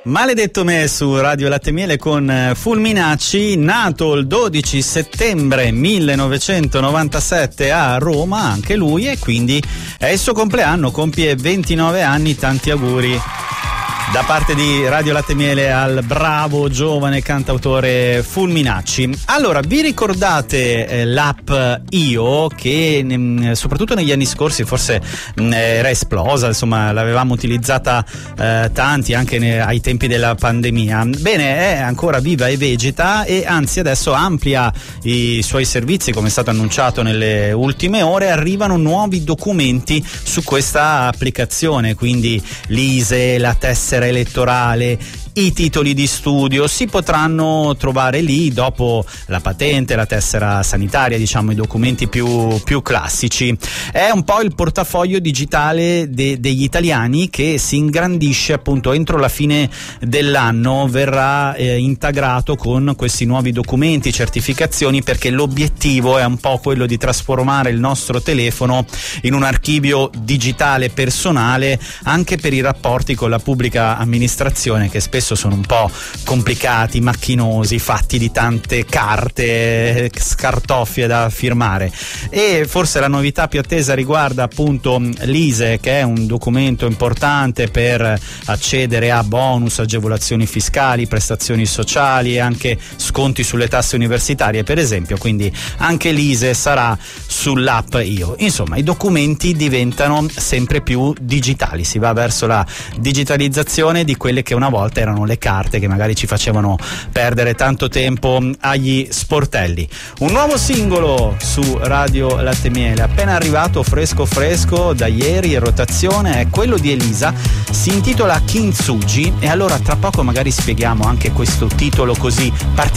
Maledetto me su Radio Latte Miele con Fulminacci, nato il 12 settembre 1997 a Roma, anche lui, e quindi è il suo compleanno, compie 29 anni, tanti auguri da parte di Radio Latte Miele al bravo giovane cantautore Fulminacci. Allora, vi ricordate l'app Io, che soprattutto negli anni scorsi forse era esplosa, insomma l'avevamo utilizzata tanti anche ai tempi della pandemia. Bene, è ancora viva e vegeta, e anzi adesso amplia i suoi servizi, come è stato annunciato nelle ultime ore. Arrivano nuovi documenti su questa applicazione, quindi l'ISEE, la tessera elettorale, i titoli di studio si potranno trovare lì dopo la patente, la tessera sanitaria, diciamo i documenti più classici. È un po' il portafoglio digitale degli italiani, che si ingrandisce appunto entro la fine dell'anno, verrà integrato con questi nuovi documenti, certificazioni, perché l'obiettivo è un po' quello di trasformare il nostro telefono in un archivio digitale personale anche per i rapporti con la pubblica amministrazione, che spesso sono un po' complicati, macchinosi, fatti di tante carte, scartoffie da firmare. E forse la novità più attesa riguarda appunto l'ISEE, che è un documento importante per accedere a bonus, agevolazioni fiscali, prestazioni sociali e anche sconti sulle tasse universitarie, per esempio. Quindi anche l'ISEE sarà sull'app Io. Insomma, i documenti diventano sempre più digitali, si va verso la digitalizzazione di quelle che una volta erano le carte, che magari ci facevano perdere tanto tempo agli sportelli. Un nuovo singolo su Radio Latte Miele, appena arrivato fresco da ieri, in rotazione, è quello di Elisa, si intitola Kintsugi, e allora tra poco magari spieghiamo anche questo titolo così particolare